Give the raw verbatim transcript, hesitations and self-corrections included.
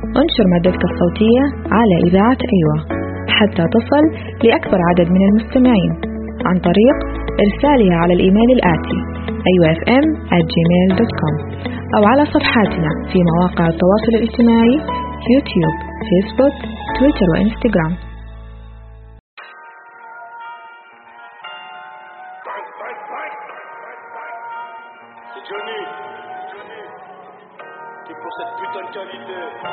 انشر مادتك الصوتية على إذاعة أيوة حتى تصل لأكبر عدد من المستمعين عن طريق إرسالها على الإيميل الآتي أيوة إف إم آت جيميل دوت كوم أو على صفحاتنا في مواقع التواصل الاجتماعي يوتيوب، فيسبوك، تويتر وإنستغرام. C'est Johnny, Johnny, qui pour cette putain de qualité.